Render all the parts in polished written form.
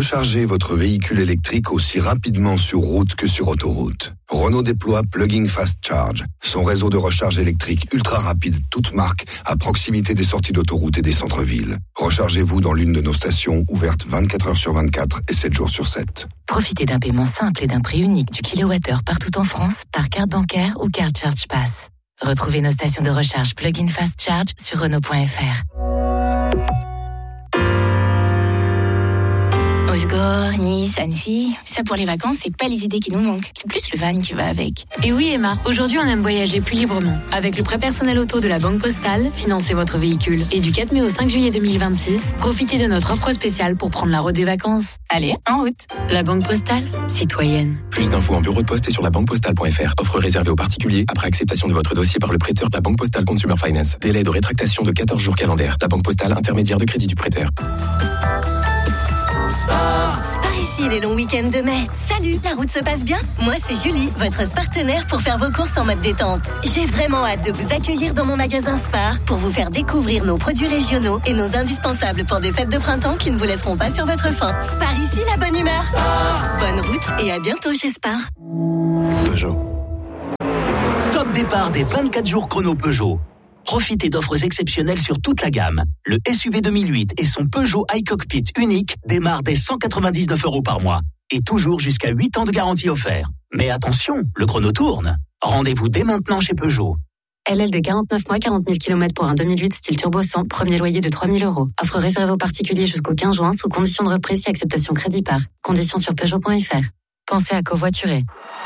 Rechargez votre véhicule électrique aussi rapidement sur route que sur autoroute. Renault déploie Plug-in Fast Charge, son réseau de recharge électrique ultra rapide, toute marque, à proximité des sorties d'autoroute et des centres-villes. Rechargez-vous dans l'une de nos stations ouvertes 24 heures sur 24 et 7 jours sur 7. Profitez d'un paiement simple et d'un prix unique du kilowattheure partout en France par carte bancaire ou carte Charge Pass. Retrouvez nos stations de recharge Plug-in Fast Charge sur Renault.fr. Osgore, Nice, Annecy, ça pour les vacances, c'est pas les idées qui nous manquent. C'est plus le van qui va avec. Et oui Emma, aujourd'hui on aime voyager plus librement. Avec le prêt personnel auto de la Banque Postale, financez votre véhicule. Et du 4 mai au 5 juillet 2026, profitez de notre offre spéciale pour prendre la route des vacances. Allez, en route. La Banque Postale, citoyenne. Plus d'infos en bureau de poste et sur labanquepostale.fr. Offre réservée aux particuliers après acceptation de votre dossier par le prêteur de la Banque Postale Consumer Finance. Délai de rétractation de 14 jours calendaires. La Banque Postale, intermédiaire de crédit du prêteur. Spar ici les longs week-ends de mai. Salut, la route se passe bien? Moi c'est Julie, votre partenaire pour faire vos courses en mode détente. J'ai vraiment hâte de vous accueillir dans mon magasin Spar pour vous faire découvrir nos produits régionaux et nos indispensables pour des fêtes de printemps qui ne vous laisseront pas sur votre faim. Spar ici, la bonne humeur. Spar. Bonne route et à bientôt chez Spar. Peugeot. Top départ des 24 jours chrono Peugeot. Profitez d'offres exceptionnelles sur toute la gamme. Le SUV 2008 et son Peugeot iCockpit unique démarrent dès 199 € par mois. Et toujours jusqu'à 8 ans de garantie offert. Mais attention, le chrono tourne. Rendez-vous dès maintenant chez Peugeot. LL de 49 mois, 40 000 km pour un 2008 style turbo 100, premier loyer de 3 000 €. Offre réservée aux particuliers jusqu'au 15 juin sous condition de reprise et acceptation crédit par. Conditions sur Peugeot.fr. Pensez à covoiturer.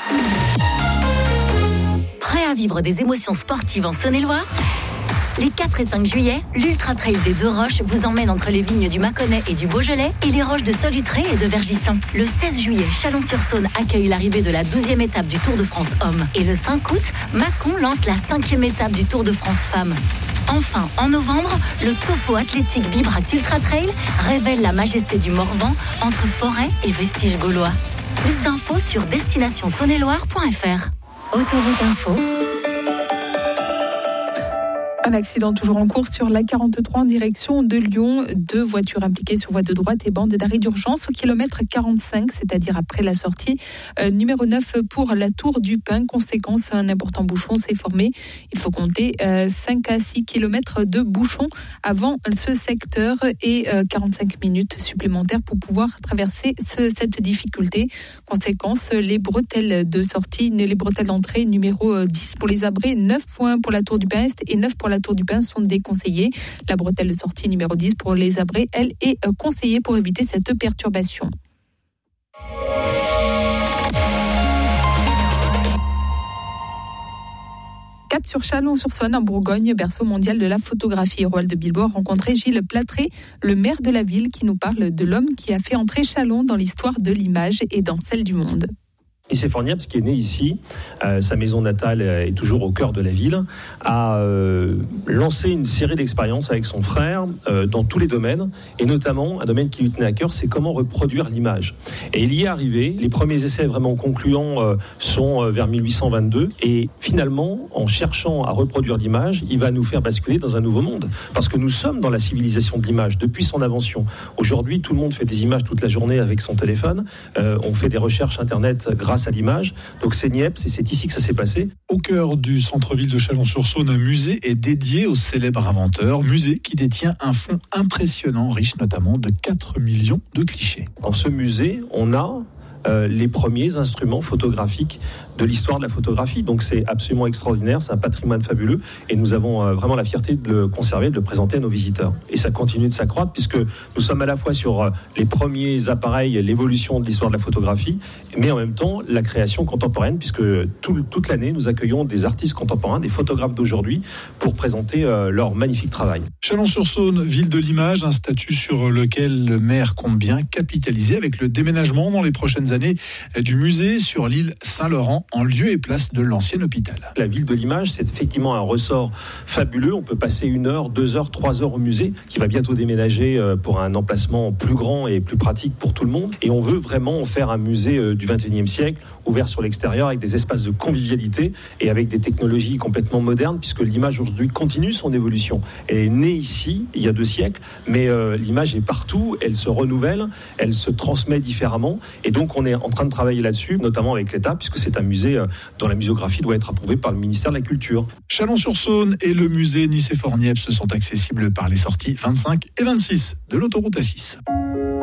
Prêt à vivre des émotions sportives en Saône-et-Loire? Les 4 et 5 juillet, l'Ultra Trail des Deux Roches vous emmène entre les vignes du Mâconnais et du Beaujolais et les roches de Solutré et de Vergisson. Le 16 juillet, Chalon-sur-Saône accueille l'arrivée de la 12e étape du Tour de France Hommes. Et le 5 août, Mâcon lance la 5e étape du Tour de France Femmes. Enfin, en novembre, le topo athlétique Bibract Ultra Trail révèle la majesté du Morvan entre forêt et vestiges gaulois. Plus d'infos sur destinationsaône-et-loire.fr. Autoroute Info. Un accident toujours en cours sur l'A43 en direction de Lyon. 2 voitures impliquées sur voie de droite et bande d'arrêt d'urgence au kilomètre 45, c'est-à-dire après la sortie numéro 9 pour la Tour du Pin. Conséquence, un important bouchon s'est formé. Il faut compter 5 à 6 kilomètres de bouchon avant ce secteur et 45 minutes supplémentaires pour pouvoir traverser cette difficulté. Conséquence, les bretelles de sortie, les bretelles d'entrée numéro 10 pour les abrés, 9 points pour la Tour du Pin Est et 9 pour la Tour du Pin sont déconseillés. La bretelle de sortie numéro 10 pour les abrés, elle, est conseillée pour éviter cette perturbation. Cap sur Chalon-sur-Saône, en Bourgogne, berceau mondial de la photographie. Roald de Bilbois a rencontré Gilles Platré, le maire de la ville, qui nous parle de l'homme qui a fait entrer Chalon dans l'histoire de l'image et dans celle du monde. Issey Forniapes, qui est né ici, sa maison natale est toujours au cœur de la ville, a lancé une série d'expériences avec son frère dans tous les domaines, et notamment un domaine qui lui tenait à cœur, c'est comment reproduire l'image. Et il y est arrivé. Les premiers essais vraiment concluants sont vers 1822, et finalement, en cherchant à reproduire l'image, il va nous faire basculer dans un nouveau monde, parce que nous sommes dans la civilisation de l'image depuis son invention. Aujourd'hui, tout le monde fait des images toute la journée avec son téléphone, on fait des recherches internet grâce à l'image. Donc c'est Niepce et c'est ici que ça s'est passé. Au cœur du centre-ville de Chalon-sur-Saône, un musée est dédié au célèbre inventeur, musée qui détient un fonds impressionnant, riche notamment de 4 millions de clichés. Dans ce musée, on a les premiers instruments photographiques de l'histoire de la photographie. Donc c'est absolument extraordinaire, c'est un patrimoine fabuleux et nous avons vraiment la fierté de le conserver, de le présenter à nos visiteurs. Et ça continue de s'accroître puisque nous sommes à la fois sur les premiers appareils, l'évolution de l'histoire de la photographie, mais en même temps la création contemporaine puisque toute l'année nous accueillons des artistes contemporains, des photographes d'aujourd'hui pour présenter leur magnifique travail. Chalon-sur-Saône, ville de l'image, un statut sur lequel le maire compte bien capitaliser avec le déménagement dans les prochaines années années du musée sur l'île Saint-Laurent, en lieu et place de l'ancien hôpital. La ville de Limoges, c'est effectivement un ressort fabuleux. On peut passer 1 heure, 2 heures, 3 heures au musée, qui va bientôt déménager pour un emplacement plus grand et plus pratique pour tout le monde. Et on veut vraiment en faire un musée du 21e siècle, ouvert sur l'extérieur, avec des espaces de convivialité et avec des technologies complètement modernes, puisque l'image aujourd'hui continue son évolution. Elle est née ici, il y a 2 siècles, mais l'image est partout, elle se renouvelle, elle se transmet différemment. Et donc, on est en train de travailler là-dessus, notamment avec l'État, puisque c'est un musée dont la muséographie doit être approuvée par le ministère de la Culture. Chalon-sur-Saône et le musée Nicéphore Niepce sont accessibles par les sorties 25 et 26 de l'autoroute A6.